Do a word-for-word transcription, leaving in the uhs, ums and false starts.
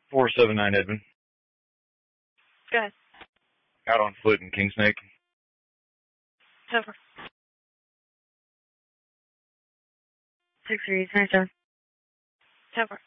four seven nine Edmund. Go ahead. Out on foot in King Snake. Over. Six three, nice, John. Over.